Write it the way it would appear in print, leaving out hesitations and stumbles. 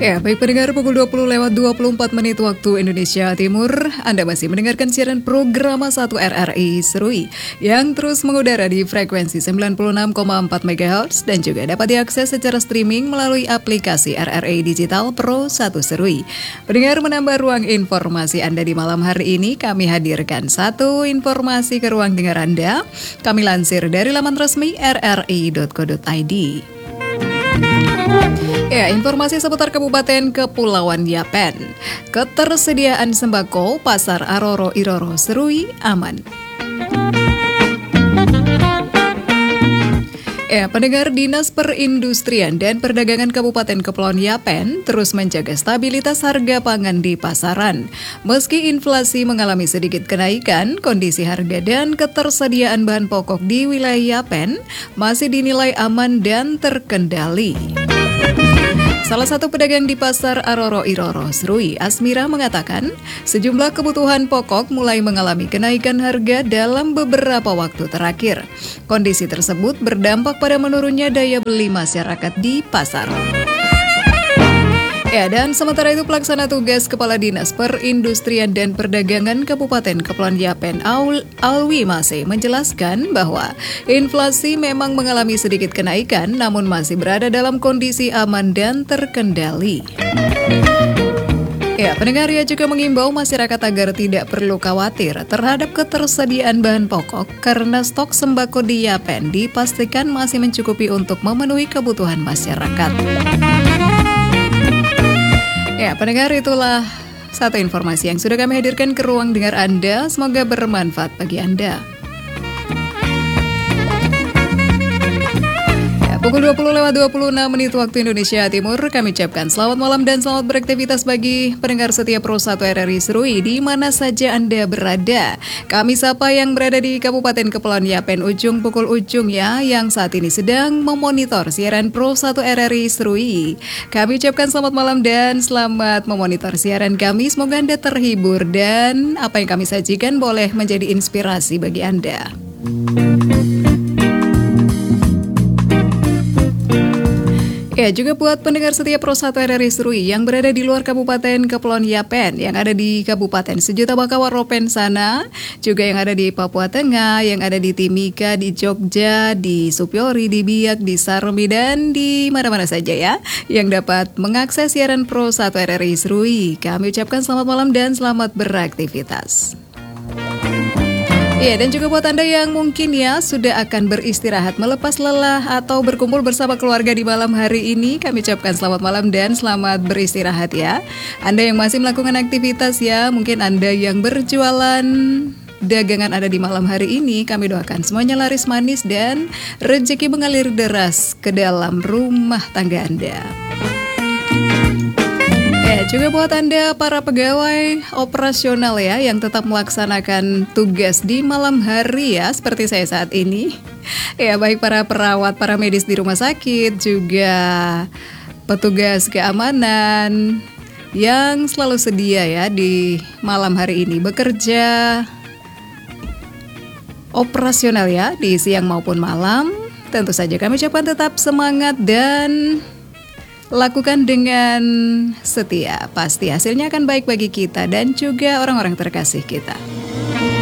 Ya, baik pendengar, pukul 20:24 waktu Indonesia Timur. Anda masih mendengarkan siaran program 1 RRI Serui yang terus mengudara di frekuensi 96,4 MHz dan juga dapat diakses secara streaming melalui aplikasi RRI Digital Pro 1 Serui. Pendengar, menambah ruang informasi Anda di malam hari ini, kami hadirkan satu informasi ke ruang dengar Anda. Kami lansir dari laman resmi rri.co.id. Ya, informasi seputar Kabupaten Kepulauan Yapen. Ketersediaan sembako Pasar Aroro Iroro Serui aman. Ya, pendengar, Dinas Perindustrian dan Perdagangan Kabupaten Kepulauan Yapen terus menjaga stabilitas harga pangan di pasaran. Meski inflasi mengalami sedikit kenaikan, kondisi harga dan ketersediaan bahan pokok di wilayah Yapen masih dinilai aman dan terkendali. Salah satu pedagang di Pasar Aroro Iroro Serui, Asmira, mengatakan sejumlah kebutuhan pokok mulai mengalami kenaikan harga dalam beberapa waktu terakhir. Kondisi tersebut berdampak pada menurunnya daya beli masyarakat di pasar. Ya, dan sementara itu pelaksana tugas Kepala Dinas Perindustrian dan Perdagangan Kabupaten Kepulauan Yapen Alwi Mase menjelaskan bahwa inflasi memang mengalami sedikit kenaikan namun masih berada dalam kondisi aman dan terkendali. Ya, pendengar, ia juga mengimbau masyarakat agar tidak perlu khawatir terhadap ketersediaan bahan pokok karena stok sembako di Yapen dipastikan masih mencukupi untuk memenuhi kebutuhan masyarakat. Ya, pendengar, itulah satu informasi yang sudah kami hadirkan ke ruang dengar Anda. Semoga bermanfaat bagi Anda. Pukul 20:26 waktu Indonesia Timur, kami ucapkan selamat malam dan selamat beraktivitas bagi pendengar setia Pro 1 RRI Serui di mana saja Anda berada. Kami sapa yang berada di Kabupaten Kepulauan Yapen ujung pukul ujung ya, yang saat ini sedang memonitor siaran Pro 1 RRI Serui. Kami ucapkan selamat malam dan selamat memonitor siaran kami. Semoga Anda terhibur dan apa yang kami sajikan boleh menjadi inspirasi bagi Anda. Ya, juga buat pendengar setia Pro 1 RRI Serui yang berada di luar Kabupaten Kepulauan Yapen, yang ada di Kabupaten Sejuta Bakawa Ropen sana, juga yang ada di Papua Tengah, yang ada di Timika, di Jogja, di Supiori, di Biak, di Sarmi, dan di mana-mana saja ya, yang dapat mengakses siaran Pro 1 RRI Serui. Kami ucapkan selamat malam dan selamat beraktivitas. Ya, dan juga buat Anda yang mungkin ya sudah akan beristirahat, melepas lelah atau berkumpul bersama keluarga di malam hari ini, kami ucapkan selamat malam dan selamat beristirahat ya. Anda yang masih melakukan aktivitas ya, mungkin Anda yang berjualan dagangan ada di malam hari ini, kami doakan semuanya laris manis dan rezeki mengalir deras ke dalam rumah tangga Anda. Juga buat Anda para pegawai operasional ya yang tetap melaksanakan tugas di malam hari ya, seperti saya saat ini. Ya, baik para perawat, para medis di rumah sakit, juga petugas keamanan yang selalu sedia ya di malam hari ini bekerja operasional ya di siang maupun malam. Tentu saja kami ucapkan tetap semangat dan lakukan dengan setia. Pasti hasilnya akan baik bagi kita dan juga orang-orang terkasih kita.